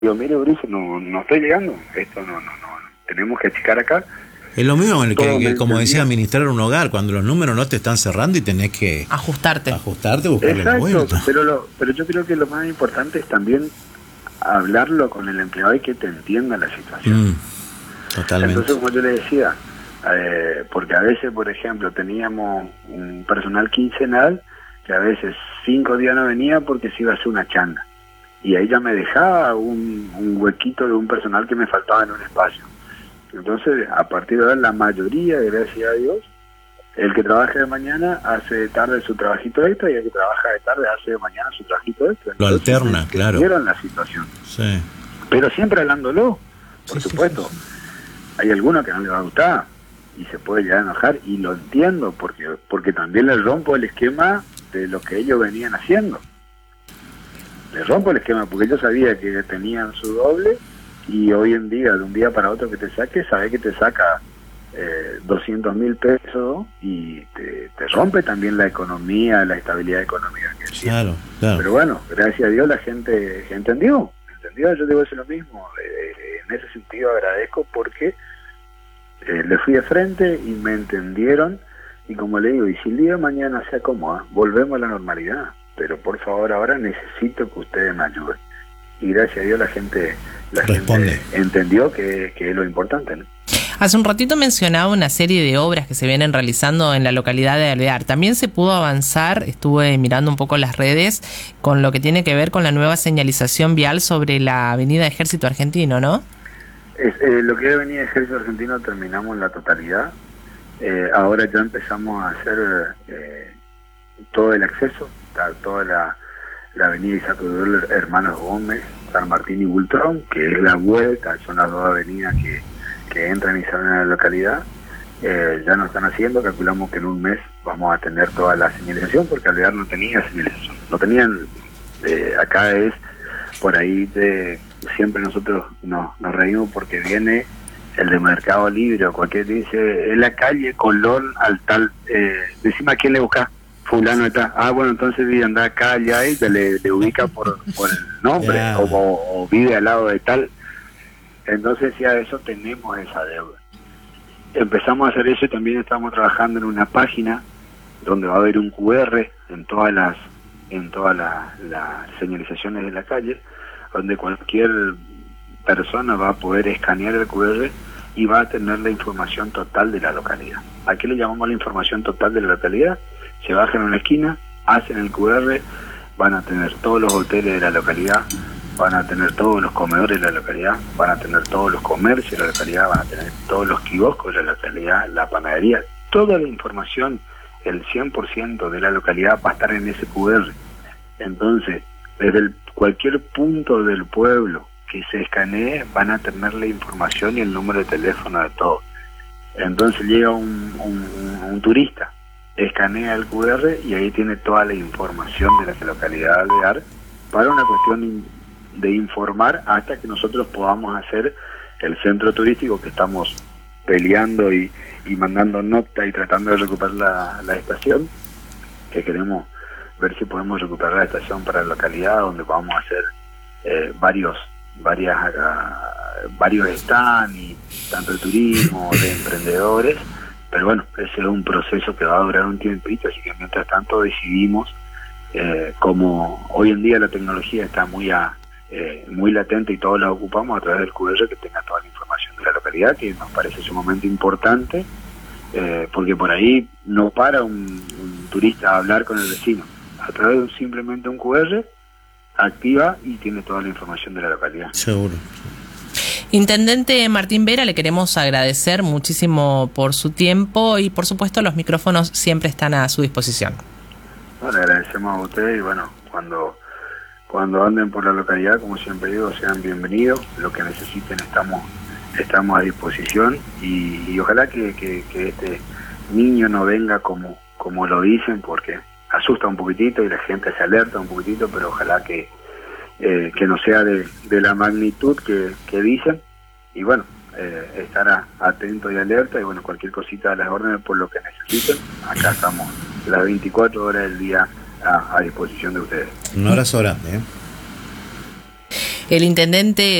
digo, mire, Brice, no estoy llegando, esto no, tenemos que achicar acá. Es lo mismo que como decía, entendía. administrar un hogar, cuando los números no te están cerrando y tenés que Ajustarte, buscarle la vuelta. Pero yo creo que lo más importante es también hablarlo con el empleado y que te entienda la situación. Totalmente. Entonces, como yo le decía, porque a veces, por ejemplo, teníamos un personal quincenal que a veces 5 días no venía porque se iba a hacer una changa. Y ahí ya me dejaba un huequito de un personal que me faltaba en un espacio. Entonces, a partir de ahora, la mayoría, gracias a Dios, el que trabaja de mañana hace de tarde su trabajito extra y el que trabaja de tarde hace de mañana su trabajito extra. Lo alterna, claro. Vieron la situación. Sí. Pero siempre hablándolo, por supuesto. Sí. Hay alguno que no le va a gustar y se puede llegar a enojar, y lo entiendo, porque también le rompo el esquema de lo que ellos venían haciendo. Le rompo el esquema porque yo sabía que tenían su doble, y hoy en día, de un día para otro que te saque, sabe que te saca 200.000 pesos y te rompe también la economía, la estabilidad económica que claro. Pero bueno, gracias a Dios la gente entendió, yo digo eso lo mismo. En ese sentido agradezco porque le fui de frente y me entendieron, y como le digo, y si el día de mañana se acomoda, volvemos a la normalidad, pero por favor ahora necesito que ustedes me ayuden. Y gracias a Dios la gente entendió que es lo importante, ¿no? Hace un ratito mencionaba una serie de obras que se vienen realizando en la localidad de Alvear. También se pudo avanzar, estuve mirando un poco las redes, con lo que tiene que ver con la nueva señalización vial sobre la avenida Ejército Argentino, ¿no? Lo que es avenida Ejército Argentino terminamos la totalidad. Ahora ya empezamos a hacer todo el acceso, toda la avenida Isaac Udol, Hermanos Gómez, San Martín y Bultrón, que es la vuelta, son las dos avenidas que entran y salen a la localidad. Ya nos están haciendo, calculamos que en un mes vamos a tener toda la señalización, porque Alvear no tenía señalización, no tenían, acá es por ahí, siempre nosotros nos reímos porque viene el de Mercado Libre o cualquier, dice, en la calle Colón al tal, decime a quién le buscas, fulano está, bueno, entonces vive, anda acá, allá, y le ubica por el nombre, Yeah. o vive al lado de tal. Entonces ya eso tenemos esa deuda. Empezamos a hacer eso y también estamos trabajando en una página donde va a haber un QR en todas las señalizaciones de la calle, donde cualquier persona va a poder escanear el QR y va a tener la información total de la localidad. ¿A qué le llamamos la información total de la localidad? Se bajan en una esquina, hacen el QR, van a tener todos los hoteles de la localidad, van a tener todos los comedores de la localidad, van a tener todos los comercios de la localidad, van a tener todos los kioscos de la localidad, la panadería, toda la información, el 100% de la localidad va a estar en ese QR. Entonces, desde cualquier punto del pueblo que se escanee, van a tener la información y el número de teléfono de todo. Entonces llega un turista, escanea el QR y ahí tiene toda la información de la localidad de Alvear, para una cuestión de informar hasta que nosotros podamos hacer el centro turístico, que estamos peleando y mandando nota y tratando de recuperar la estación, que queremos ver si podemos recuperar la estación para la localidad, donde podamos hacer varios stands, y tanto de turismo, de emprendedores. Pero bueno, ese es un proceso que va a durar un tiempito, así que mientras tanto decidimos, como hoy en día la tecnología está muy latente y todos la ocupamos, a través del QR, que tenga toda la información de la localidad, que nos parece sumamente importante, porque por ahí no para un turista a hablar con el vecino. A través de simplemente un QR, activa y tiene toda la información de la localidad. Seguro. Intendente Martín Vera, le queremos agradecer muchísimo por su tiempo y por supuesto los micrófonos siempre están a su disposición. Bueno, le agradecemos a ustedes, y bueno, cuando anden por la localidad, como siempre digo, sean bienvenidos. Lo que necesiten estamos a disposición, y ojalá que este niño no venga como lo dicen, porque asusta un poquitito y la gente se alerta un poquitito, pero ojalá que no sea de la magnitud que dicen, y bueno, estar atento y alerta, y bueno, cualquier cosita a las órdenes por lo que necesiten. Acá estamos las 24 horas del día a disposición de ustedes. Un abrazo grande, El intendente